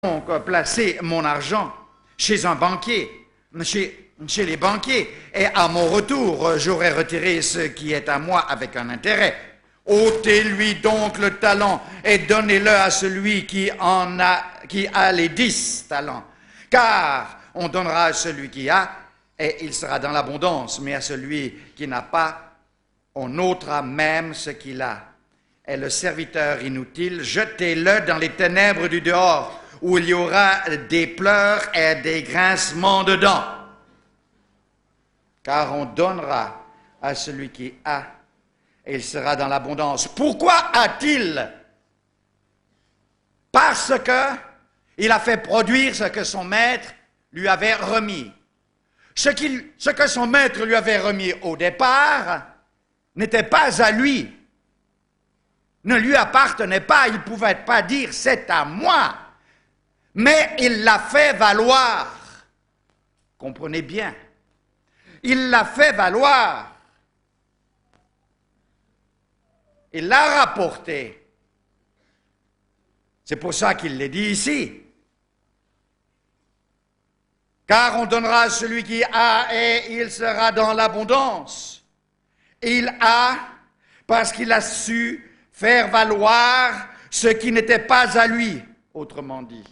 donc placer mon argent chez un banquier, chez les banquiers, et à mon retour, j'aurai retiré ce qui est à moi avec un intérêt. Ôtez-lui donc le talent et donnez-le à celui qui a les 10 talents. Car on donnera à celui qui a, et il sera dans l'abondance, mais à celui qui n'a pas, on ôtera même ce qu'il a. Et le serviteur inutile, jetez-le dans les ténèbres du dehors, où il y aura des pleurs et des grincements de dents. Car on donnera à celui qui a, et il sera dans l'abondance. Pourquoi a-t-il? Parce que il a fait produire ce que son maître lui avait remis. Ce que son maître lui avait remis au départ n'était pas à lui, ne lui appartenait pas. Il ne pouvait pas dire « c'est à moi », mais il l'a fait valoir. Comprenez bien, il l'a fait valoir. Il l'a rapporté. C'est pour ça qu'il l'est dit ici. Car on donnera à celui qui a et il sera dans l'abondance. Il a parce qu'il a su faire valoir ce qui n'était pas à lui, autrement dit.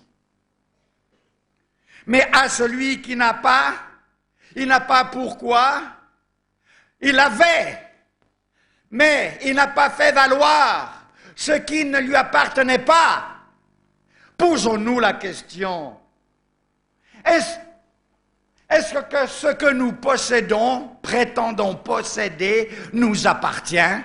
Mais à celui qui n'a pas, il n'a pas pourquoi? Il avait, mais il n'a pas fait valoir ce qui ne lui appartenait pas. Posons-nous la question. Est-ce que ce que nous possédons, prétendons posséder, nous appartient?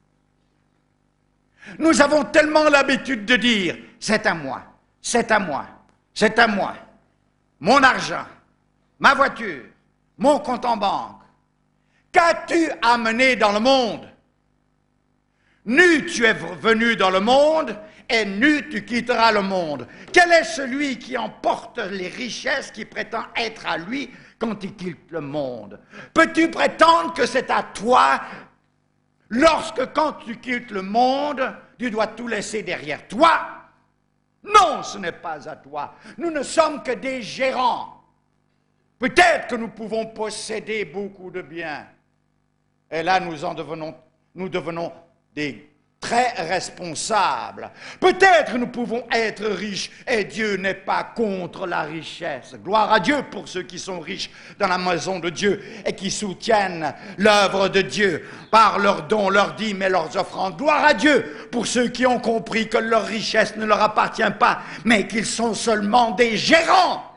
Nous avons tellement l'habitude de dire « c'est à moi, c'est à moi, c'est à moi ». Mon argent, ma voiture, mon compte en banque. Qu'as-tu amené dans le monde? Nu tu es venu dans le monde, et nu tu quitteras le monde. Quel est celui qui emporte les richesses qui prétend être à lui quand il quitte le monde? Peux-tu prétendre que c'est à toi lorsque, quand tu quittes le monde, tu dois tout laisser derrière toi? Non, ce n'est pas à toi. Nous ne sommes que des gérants. Peut-être que nous pouvons posséder beaucoup de biens. Et là, nous devenons des très responsables. Peut-être nous pouvons être riches et Dieu n'est pas contre la richesse. Gloire à Dieu pour ceux qui sont riches dans la maison de Dieu et qui soutiennent l'œuvre de Dieu par leurs dons, leurs dîmes et leurs offrandes. Gloire à Dieu pour ceux qui ont compris que leur richesse ne leur appartient pas, mais qu'ils sont seulement des gérants.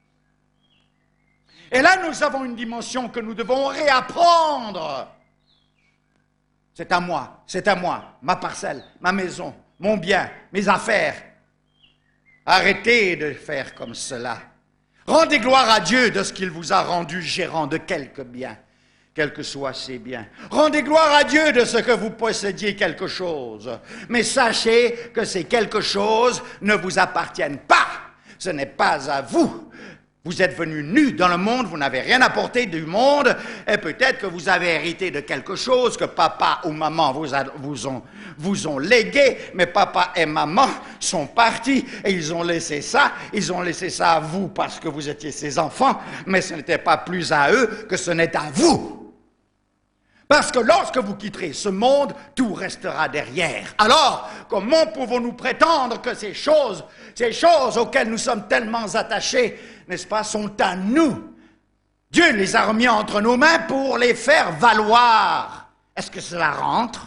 Et là, nous avons une dimension que nous devons réapprendre. C'est à moi, ma parcelle, ma maison, mon bien, mes affaires. Arrêtez de faire comme cela. Rendez gloire à Dieu de ce qu'il vous a rendu gérant de quelques biens, quels que soient ces biens. Rendez gloire à Dieu de ce que vous possédiez quelque chose. Mais sachez que ces quelque chose ne vous appartiennent pas. Ce n'est pas à vous. Vous êtes venus nus dans le monde, vous n'avez rien apporté du monde, et peut-être que vous avez hérité de quelque chose que papa ou maman vous ont légué, mais papa et maman sont partis et ils ont laissé ça à vous parce que vous étiez ses enfants, mais ce n'était pas plus à eux que ce n'est à vous. Parce que lorsque vous quitterez ce monde, tout restera derrière. Alors, comment pouvons-nous prétendre que ces choses auxquelles nous sommes tellement attachés, n'est-ce pas, sont à nous? Dieu les a remis entre nos mains pour les faire valoir. Est-ce que cela rentre?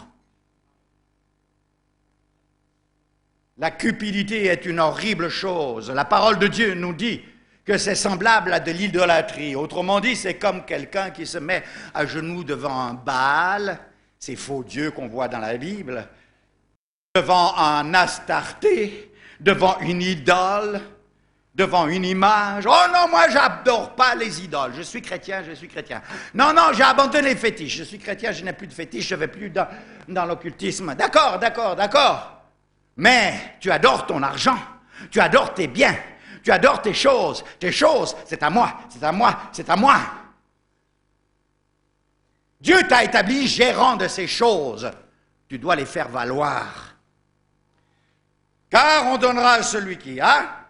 La cupidité est une horrible chose. La parole de Dieu nous dit que c'est semblable à de l'idolâtrie. Autrement dit, c'est comme quelqu'un qui se met à genoux devant un Baal, ces faux dieux qu'on voit dans la Bible, devant un Astarté, devant une idole, devant une image. Oh non, moi, j'adore pas les idoles. Je suis chrétien. Non, j'ai abandonné les fétiches. Je suis chrétien, je n'ai plus de fétiches, je ne vais plus dans l'occultisme. D'accord. Mais tu adores ton argent, tu adores tes biens, tu adores tes choses. Tes choses, c'est à moi. Dieu t'a établi gérant de ces choses. Tu dois les faire valoir. Car on donnera à celui qui a,